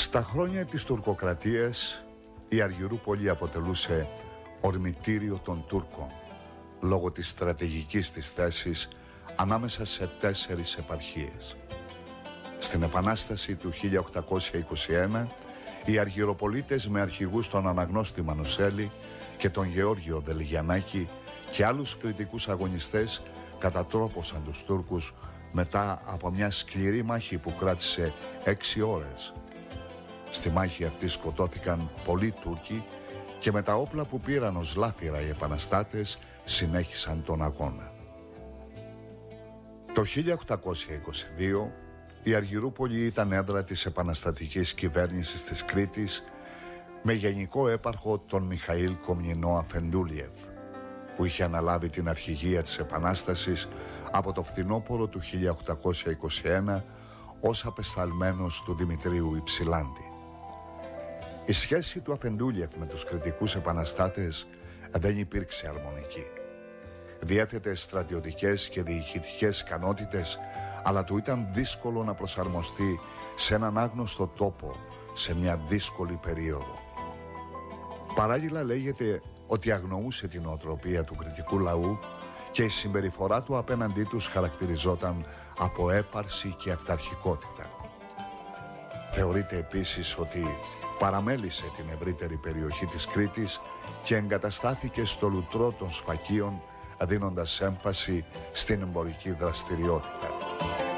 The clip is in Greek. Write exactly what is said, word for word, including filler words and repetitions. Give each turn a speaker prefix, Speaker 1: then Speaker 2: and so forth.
Speaker 1: Στα χρόνια της τουρκοκρατίας η Αργυρούπολη αποτελούσε ορμητήριο των Τούρκων λόγω της στρατηγικής της θέσης ανάμεσα σε τέσσερις επαρχίες. Στην Επανάσταση του χίλια οκτακόσια είκοσι ένα οι Αργυροπολίτες με αρχηγούς τον Αναγνώστη Μανουσέλη και τον Γεώργιο Δελγιαννάκη και άλλους κριτικούς αγωνιστές κατατρόπωσαν τους Τούρκους μετά από μια σκληρή μάχη που κράτησε έξι ώρες. Στη μάχη αυτή σκοτώθηκαν πολλοί Τούρκοι και με τα όπλα που πήραν ως λάφυρα οι επαναστάτες συνέχισαν τον αγώνα. Το χίλια οκτακόσια είκοσι δύο η Αργυρούπολη ήταν έδρα της επαναστατικής κυβέρνησης της Κρήτης με γενικό έπαρχο τον Μιχαήλ Κομνηνό Αφεντούλιεφ, που είχε αναλάβει την αρχηγία της Επανάστασης από το φθινόπωρο του χίλια οκτακόσια είκοσι ένα ως απεσταλμένος του Δημητρίου Υψηλάντη. Η σχέση του Αφεντούλιεφ με τους κριτικούς επαναστάτες δεν υπήρξε αρμονική. Διέθετε στρατιωτικές και διοικητικές ικανότητες, αλλά του ήταν δύσκολο να προσαρμοστεί σε έναν άγνωστο τόπο σε μια δύσκολη περίοδο. Παράλληλα λέγεται ότι αγνοούσε την νοοτροπία του κριτικού λαού και η συμπεριφορά του απέναντί τους χαρακτηριζόταν από έπαρση και αυταρχικότητα. Θεωρείται επίσης ότι παραμέλησε την ευρύτερη περιοχή της Κρήτης και εγκαταστάθηκε στο λουτρό των Σφακίων, δίνοντας έμφαση στην εμπορική δραστηριότητα.